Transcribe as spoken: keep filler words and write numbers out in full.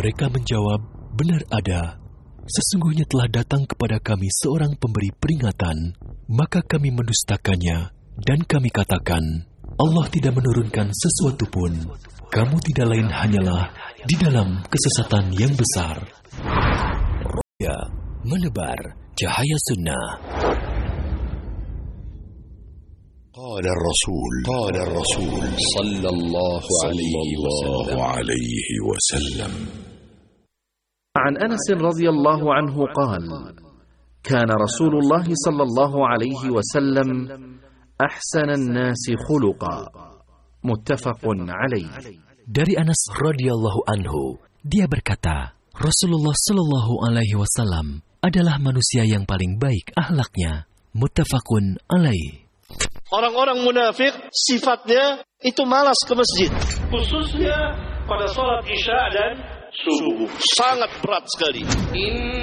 Mereka menjawab, benar ada. Sesungguhnya telah datang kepada kami seorang pemberi peringatan, maka kami mendustakannya, dan kami katakan, Allah tidak menurunkan sesuatu pun. Kamu tidak lain hanyalah di dalam kesesatan yang besar. Ya, menebar cahaya sunnah. قال الرسول قال الرسول صلى الله عليه وسلم عن أنس رضي الله عنه قال كان رسول الله صلى الله عليه وسلم أحسن الناس خلقا متفق عليه. Dari Anas radhiyallahu anhu, dia berkata, Rasulullah sallallahu alaihi wasallam adalah manusia yang paling baik akhlaknya. Muttafaqun alaih. Orang-orang munafik sifatnya itu malas ke masjid, khususnya pada salat Isya dan subuh. Sangat berat sekali.